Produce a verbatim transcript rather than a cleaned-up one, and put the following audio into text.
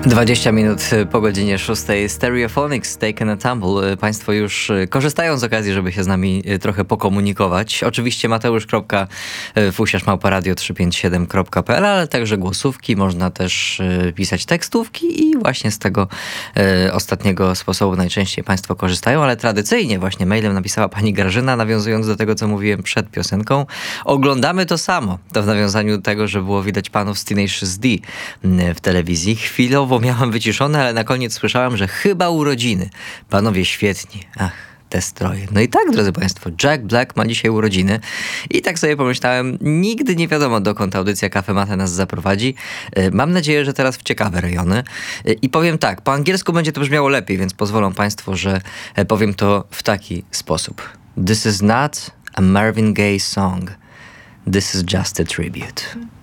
dwadzieścia minut po godzinie szóstej. Stereophonics, Taken a Tumble. Państwo już korzystają z okazji, żeby się z nami trochę pokomunikować. Oczywiście mateusz.fusiarz małpa radio trzysta pięćdziesiąt siedem kropka p l, ale także głosówki. Można też pisać tekstówki i właśnie z tego e, ostatniego sposobu najczęściej Państwo korzystają, ale tradycyjnie właśnie mailem napisała pani Grażyna, nawiązując do tego, co mówiłem przed piosenką. Oglądamy to samo. To w nawiązaniu do tego, że było widać panów z Tenacious D w telewizji. Chwilowo miałam wyciszone, ale na koniec słyszałam, że chyba urodziny. Panowie świetni. Ach, te stroje. No i tak, drodzy Państwo, Jack Black ma dzisiaj urodziny i tak sobie pomyślałem, nigdy nie wiadomo, dokąd audycja Cafe Mate nas zaprowadzi. Mam nadzieję, że teraz w ciekawe rejony. I powiem tak, po angielsku będzie to brzmiało lepiej, więc pozwolą Państwo, że powiem to w taki sposób. This is not a Marvin Gaye song. This is just a tribute.